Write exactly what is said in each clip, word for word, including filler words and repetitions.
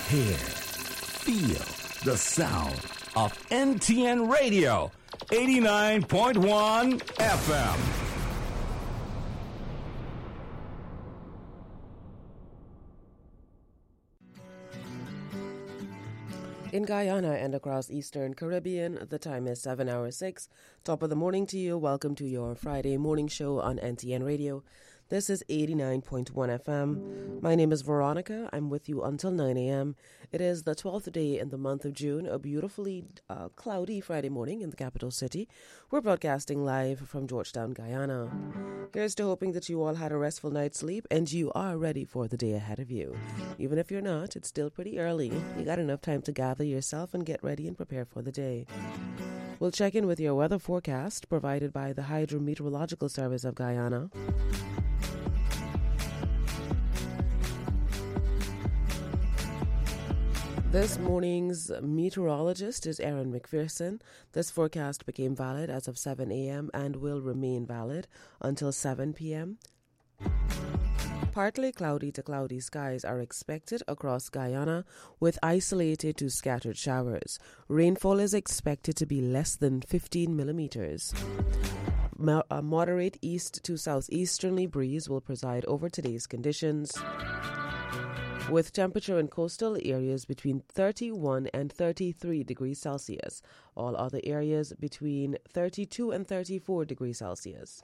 hear, feel the sound of N T N Radio, eighty-nine point one F M. In Guyana and across Eastern Caribbean, the time is seven hours six. Top of the morning to you. Welcome to your Friday morning show on N T N Radio. This is eighty-nine point one F M. My name is Veronica. I'm with you until nine a.m. It is the twelfth day in the month of June, a beautifully uh, cloudy Friday morning in the capital city. We're broadcasting live from Georgetown, Guyana. Here's to hoping that you all had a restful night's sleep and you are ready for the day ahead of you. Even if you're not, it's still pretty early. You got enough time to gather yourself and get ready and prepare for the day. We'll check in with your weather forecast provided by the Hydrometeorological Service of Guyana. This morning's meteorologist is Aaron McPherson. This forecast became valid as of seven a.m. and will remain valid until seven p.m. Partly cloudy to cloudy skies are expected across Guyana with isolated to scattered showers. Rainfall is expected to be less than fifteen millimeters. A moderate east to southeasterly breeze will preside over today's conditions, with temperature in coastal areas between thirty-one and thirty-three degrees Celsius. All other areas between thirty-two and thirty-four degrees Celsius.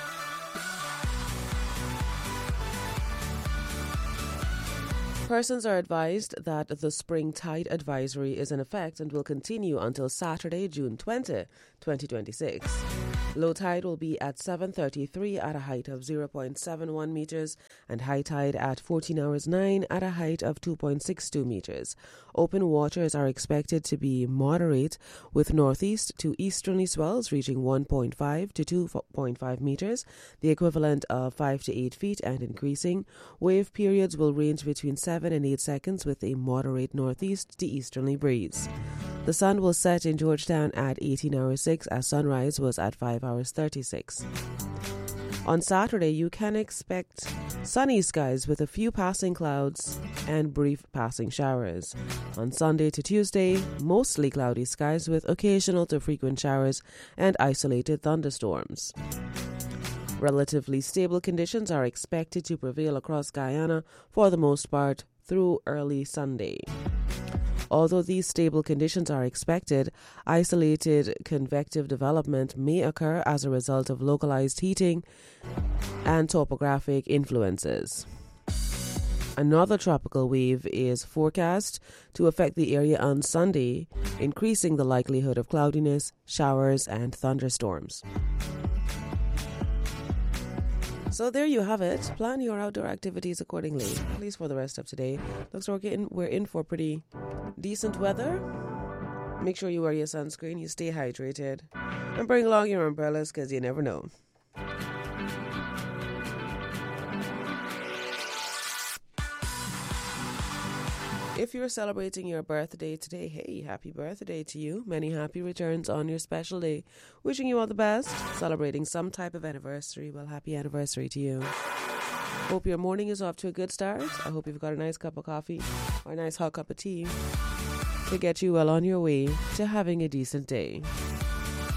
Persons are advised that the spring tide advisory is in effect and will continue until Saturday, June twentieth, twenty twenty-six. Low tide will be at seven thirty-three at a height of zero point seven one meters and high tide at fourteen hours nine at a height of two point six two meters. Open waters are expected to be moderate with northeast to easterly swells reaching one point five to two point five meters, the equivalent of five to eight feet and increasing. Wave periods will range between seven and eight seconds with a moderate northeast to easterly breeze. The sun will set in Georgetown at eighteen hours six as sunrise was at five hours thirty-six. On Saturday, you can expect sunny skies with a few passing clouds and brief passing showers. On Sunday to Tuesday, mostly cloudy skies with occasional to frequent showers and isolated thunderstorms. Relatively stable conditions are expected to prevail across Guyana for the most part through early Sunday. Although these stable conditions are expected, isolated convective development may occur as a result of localized heating and topographic influences. Another tropical wave is forecast to affect the area on Sunday, increasing the likelihood of cloudiness, showers, and thunderstorms. So there you have it. Plan your outdoor activities accordingly, at least for the rest of today. Looks like we're in, we're in for pretty decent weather. Make sure you wear your sunscreen, you stay hydrated, and bring along your umbrellas because you never know. If you're celebrating your birthday today, hey, happy birthday to you. Many happy returns on your special day. Wishing you all the best. Celebrating some type of anniversary, well, happy anniversary to you. Hope your morning is off to a good start. I hope you've got a nice cup of coffee or a nice hot cup of tea to get you well on your way to having a decent day.